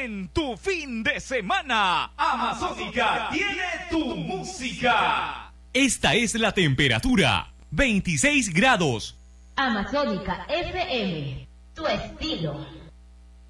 en tu fin de semana. Amazónica tiene tu música. Esta es la temperatura, 26 grados. Amazónica FM, tu estilo.